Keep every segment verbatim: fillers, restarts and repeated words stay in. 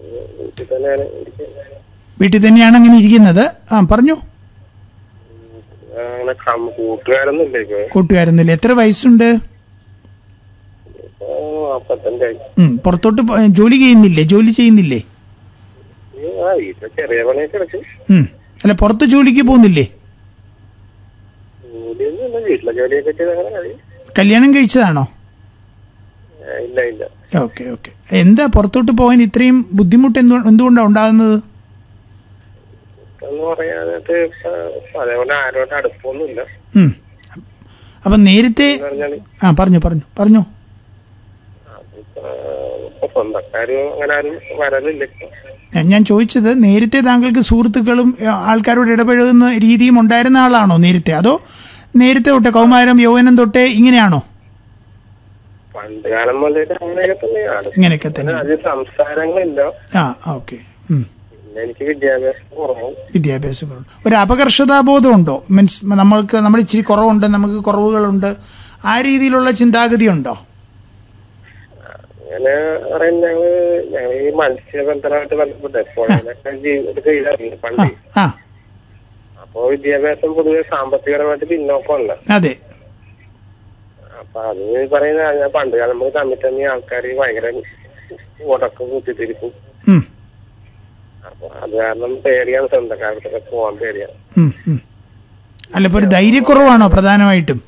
വീട്ടിൽ തന്നെയാണ് ഇരിക്കുന്നത്. വീട്ടിൽ തന്നെയാണ് അങ്ങനെ ഇരിക്കുന്നത്. ആ പറഞ്ഞു. അങ്ങനെ കൂട്ടുകാരൊന്നും ഇല്ല. ഇപ്പൊ കൂട്ടുകാരൊന്നുമില്ല. എത്ര വയസ്സുണ്ട്? നാപ്പത്തഞ്ചായി. പുറത്തോട്ട് ജോലി ചെയ്യുന്നില്ലേ? ജോലി ചെയ്യുന്നില്ലേ? ആ വീട്ടിൽ ചെറിയ പണിയൊക്കെ എടുക്കും. അല്ല, പുറത്ത് ജോലിക്ക് പോകുന്നില്ലേ? ജോലിയൊന്നും വീട്ടിലെ ജോലിയൊക്കെ ചെയ്ത് അങ്ങനെ കഴിയും. കല്യാണം കഴിച്ചതാണോ? ഇല്ല ഇല്ല. Okay okay. എന്താ പുറത്തോട്ട് പോകാൻ ഇത്രയും ബുദ്ധിമുട്ട് എന്തുകൊണ്ടാണ് ഉണ്ടാകുന്നത്? എന്ന് പറയാനായിട്ട് അതേപോലെ ആരോട്ട് അടുപ്പൊന്നുമില്ല. അപ്പൊ നേരത്തെ ആ പറഞ്ഞു പറഞ്ഞു പറഞ്ഞു സ്വന്തക്കാരും അങ്ങനെ ആരും വരലില്ല. ഞാൻ ചോദിച്ചത്, നേരത്തെ താങ്കൾക്ക് സുഹൃത്തുക്കളും ആൾക്കാരോട് ഇടപഴകുന്ന രീതിയും ഉണ്ടായിരുന്ന ആളാണോ നേരത്തെ? അതോ നേരത്തെ തൊട്ടേ കൗമാരം യൗവനം തൊട്ടേ ഇങ്ങനെയാണോ? പണ്ട് കാലം മുതലേ അങ്ങനെയൊക്കെ തന്നെയാണ്. ഇങ്ങനെയൊക്കെ തന്നെ. അത് സംസാരങ്ങളില്ല. ആ ഓക്കെ. പിന്നെ എനിക്ക് വിദ്യാഭ്യാസം കുറവും. വിദ്യാഭ്യാസം കുറവ്. ഒരു അപകർഷതാബോധം ഉണ്ടോ? മീൻസ് നമ്മൾക്ക് നമ്മൾ ഇച്ചിരി കുറവുണ്ട്, നമുക്ക് കുറവുകളുണ്ട്, ആ രീതിയിലുള്ള ചിന്താഗതി ഉണ്ടോ? അങ്ങനെ പറയുന്നത് ഞങ്ങള് ഞങ്ങൾ ഈ മത്സ്യബന്ധനമായിട്ട് ബന്ധപ്പെട്ട് പുഴയിലൊക്കെ ചെയ്തായിരുന്നു പണ്ട്. അപ്പൊ വിദ്യാഭ്യാസം പൊതുവെ സാമ്പത്തികപരമായിട്ട് പിന്നോക്കമല്ല. അതെ. അപ്പൊ അത് പറയുന്ന പണ്ട് കാലം നമുക്ക് തമ്മിൽ തന്നെ ആൾക്കാർ ഭയങ്കര ഉടക്കം കുത്തിത്തിരിക്കും. അപ്പൊ അത് കാരണം പേടിയാണ്, സ്വന്തക്കാലത്തൊക്കെ പോവാൻ പേടിയാണ്. അല്ല, ഇപ്പൊ ഒരു ധൈര്യക്കുറവാണോ പ്രധാനമായിട്ടും?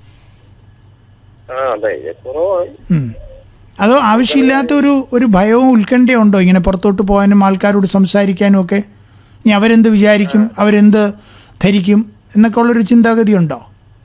ആ ധൈര്യക്കുറവാണ്. അതോ ആവശ്യമില്ലാത്ത ഒരു ഒരു ഭയവും ഉത്കണ്ഠയും ഉണ്ടോ ഇങ്ങനെ പുറത്തോട്ട് പോകാനും ആൾക്കാരോട് സംസാരിക്കാനും ഒക്കെ? ഇനി അവരെന്ത് വിചാരിക്കും, അവരെന്ത് ധരിക്കും എന്നൊക്കെ ഉള്ളൊരു ചിന്താഗതി ഉണ്ടോ?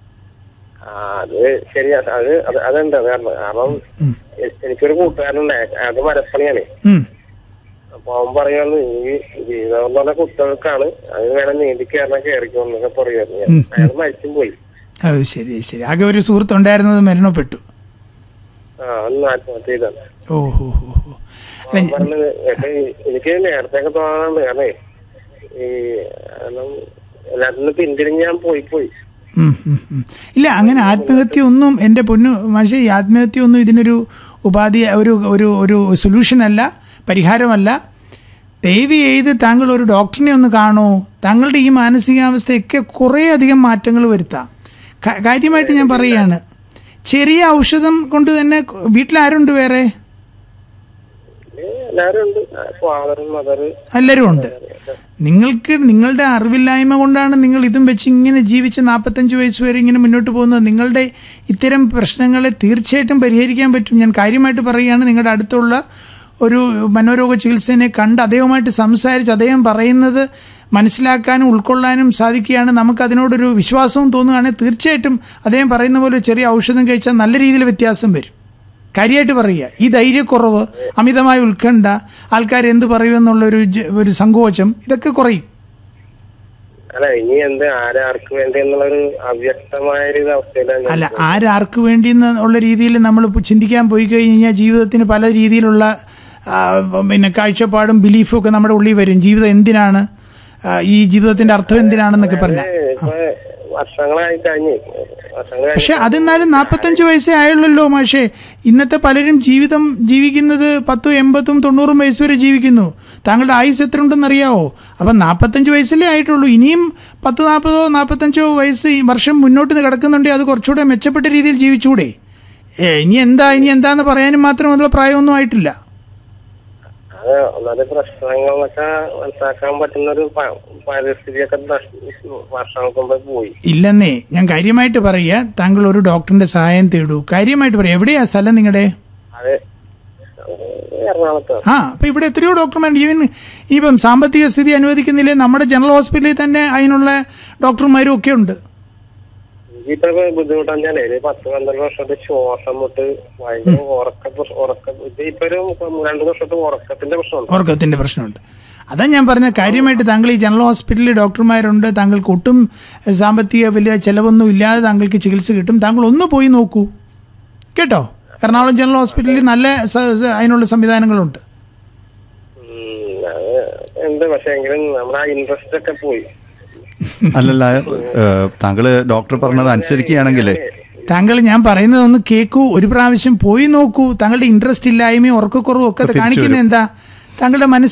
അത് ശരിയാ. അത് അതുണ്ട്. കാരണം എനിക്കൊരു കൂട്ടുകാരനുണ്ടായി, അത് മരപ്പണിയാണ്. അപ്പൊ അവൻ പറയുന്നത് ഈ ജീവിതം എന്ന് പറഞ്ഞ കുട്ടികൾക്കാണ്, അത് വേണം നീന്തി കയറണം കയറിക്കോന്നൊക്കെ പറയുമായിരുന്നു. അയാൾ മരിച്ചും പോയി. അത് ശരി ശരി. ആകെ ഒരു സുഹൃത്ത് ഉണ്ടായിരുന്നത് മരണപ്പെട്ടു. ആ ഒന്ന് ആത്മഹത്യ ചെയ്താണ്. ഓഹോ. പറഞ്ഞത് എനിക്ക് നേരത്തെ തോന്നാറുണ്ട്. കാരണം ഈ എല്ലാത്തിനും പിന്തിരിഞ്ഞ് ഞാൻ പോയി പോയി ഇല്ല, അങ്ങനെ ആത്മഹത്യ ഒന്നും എൻ്റെ പൊന്നു പക്ഷേ ഈ ആത്മഹത്യ ഒന്നും ഇതിനൊരു ഉപാധി, ഒരു ഒരു ഒരു സൊല്യൂഷൻ അല്ല, പരിഹാരമല്ല. ദയവ് ചെയ്ത് താങ്കൾ ഒരു ഡോക്ടറിനെ ഒന്ന് കാണൂ. താങ്കളുടെ ഈ മാനസികാവസ്ഥയൊക്കെ കുറേ അധികം മാറ്റങ്ങൾ വരുത്താം. കാര്യമായിട്ട് ഞാൻ പറയുകയാണ്, ചെറിയ ഔഷധം കൊണ്ട് തന്നെ. വീട്ടിലാരുണ്ട് വേറെ? എല്ലാവരും ഉണ്ട്. നിങ്ങൾക്ക് നിങ്ങളുടെ അറിവില്ലായ്മ കൊണ്ടാണ് നിങ്ങൾ ഇതും വെച്ച് ഇങ്ങനെ ജീവിച്ച് നാൽപ്പത്തഞ്ച് വയസ്സ് വരെ ഇങ്ങനെ മുന്നോട്ട് പോകുന്നത്. നിങ്ങളുടെ ഇത്തരം പ്രശ്നങ്ങളെ തീർച്ചയായിട്ടും പരിഹരിക്കാൻ പറ്റും. ഞാൻ കാര്യമായിട്ട് പറയുകയാണ്, നിങ്ങളുടെ അടുത്തുള്ള ഒരു മനോരോഗ ചികിത്സനെ കണ്ട് അദ്ദേഹവുമായിട്ട് സംസാരിച്ച് അദ്ദേഹം പറയുന്നത് മനസ്സിലാക്കാനും ഉൾക്കൊള്ളാനും സാധിക്കുകയാണ്. നമുക്കതിനോടൊരു വിശ്വാസവും തോന്നുകയാണെങ്കിൽ തീർച്ചയായിട്ടും അദ്ദേഹം പറയുന്ന പോലെ ചെറിയ ഔഷധം കഴിച്ചാൽ നല്ല രീതിയിൽ വ്യത്യാസം വരും. കാര്യമായിട്ട് പറയുക, ഈ ധൈര്യക്കുറവ്, അമിതമായ ഉത്കണ്ഠ, ആൾക്കാരെന്ത് പറയുമെന്നുള്ളൊരു ഒരു സങ്കോചം, ഇതൊക്കെ കുറയും. അല്ല ഇനി എന്ത് ആരാർക്ക് വേണ്ടി എന്നുള്ളൊരു അവ്യക്തമായ അവസ്ഥയിലാണ്. അല്ല, ആരാർക്ക് വേണ്ടി എന്നുള്ള രീതിയിൽ നമ്മൾ ചിന്തിക്കാൻ പോയി കഴിഞ്ഞാൽ ജീവിതത്തിന് പല രീതിയിലുള്ള പിന്നെ കാഴ്ചപ്പാടും ബിലീഫും ഒക്കെ നമ്മുടെ ഉള്ളിൽ വരും. ജീവിതം എന്തിനാണ്, ഈ ജീവിതത്തിന്റെ അർത്ഥം എന്തിനാണെന്നൊക്കെ പറഞ്ഞാൽ. വർഷങ്ങളായി കഴിഞ്ഞു. പക്ഷെ അതെന്നാലും നാൽപ്പത്തഞ്ച് വയസ്സേ ആയുള്ളല്ലോ മാഷേ. ഇന്നത്തെ പലരും ജീവിതം ജീവിക്കുന്നത് പത്തും എൺപതും തൊണ്ണൂറും വയസ്സ് വരെ ജീവിക്കുന്നു. താങ്കളുടെ ആയുസ് എത്ര ഉണ്ടെന്ന് അറിയാവോ? അപ്പം നാൽപ്പത്തഞ്ച് വയസ്സല്ലേ ആയിട്ടുള്ളൂ. ഇനിയും പത്ത് നാൽപ്പതോ നാൽപ്പത്തഞ്ചോ വയസ്സ് വർഷം മുന്നോട്ട് കിടക്കുന്നുണ്ടെങ്കിൽ അത് കുറച്ചുകൂടെ മെച്ചപ്പെട്ട രീതിയിൽ ജീവിച്ചുകൂടെ? ഇനി എന്താ ഇനി എന്താന്ന് പറയാനും മാത്രം അതുള്ള പ്രായമൊന്നും ആയിട്ടില്ല. അത് ഒന്നാമത്തെ പ്രശ്നങ്ങളൊക്കെ മനസ്സിലാക്കാൻ പറ്റുന്ന ഒരു പരിസ്ഥിതിയൊക്കെ വർഷങ്ങൾക്ക് മുമ്പ് പോയി. ഇല്ലെന്നേ, ഞാൻ കാര്യമായിട്ട് പറയുക, താങ്കൾ ഒരു ഡോക്ടറിന്റെ സഹായം തേടൂ. കാര്യമായിട്ട് പറയാം. എവിടെയാ സ്ഥലം നിങ്ങളുടെ? അതെ, എറണാകുളത്ത്. ആ, അപ്പൊ ഇവിടെ എത്രയോ ഡോക്ടർമാർ. ഈവൻ ഇനിയിപ്പം സാമ്പത്തിക സ്ഥിതി അനുവദിക്കുന്നില്ലേ, നമ്മുടെ ജനറൽ ഹോസ്പിറ്റലിൽ തന്നെ അതിനുള്ള ഡോക്ടർമാരും ഒക്കെ ഉണ്ട്. ഇപ്പൊ ബുദ്ധിമുട്ടാണ്. പത്ത് പന്ത്രണ്ട് വർഷത്തെ ശ്വാസം മുട്ട്, ഭയങ്കര ഉറക്ക ഉറക്ക ഇപ്പൊ ഒരു രണ്ടു വർഷത്തെ ഉറക്കത്തിന്റെ പ്രശ്നമുണ്ട്. ഉറക്കത്തിന്റെ പ്രശ്നമുണ്ട്. അതാ ഞാൻ പറഞ്ഞ കാര്യമായിട്ട് താങ്കൾ ഈ ജനറൽ ഹോസ്പിറ്റലിൽ ഡോക്ടർമാരുണ്ട്. താങ്കൾക്ക് ഒട്ടും സാമ്പത്തിക വലിയ ചെലവൊന്നും ഇല്ലാതെ താങ്കൾക്ക് ചികിത്സ കിട്ടും. താങ്കൾ ഒന്ന് പോയി നോക്കൂ കേട്ടോ. എറണാകുളം ജനറൽ ഹോസ്പിറ്റലിൽ നല്ല അതിനുള്ള സംവിധാനങ്ങളുണ്ട്. ഉണ്ട്, പക്ഷെ എങ്കിലും നമ്മുടെ ആ ഇൻട്രസ്റ്റ് ഒക്കെ പോയി. അല്ലല്ല, താങ്കള് ഡോക്ടർ പറഞ്ഞത് അനുസരിക്കുകയാണെങ്കിൽ താങ്കൾ ഞാൻ പറയുന്നത് ഒന്ന് കേൾക്കൂ. ഒരു പ്രാവശ്യം പോയി നോക്കൂ. താങ്കളുടെ ഇൻട്രസ്റ്റ് ഇല്ലായ്മയും ഉറക്കക്കുറവും ഒക്കെ കാണിക്കുന്നത് എന്താ? താങ്കളുടെ മനസ്സ്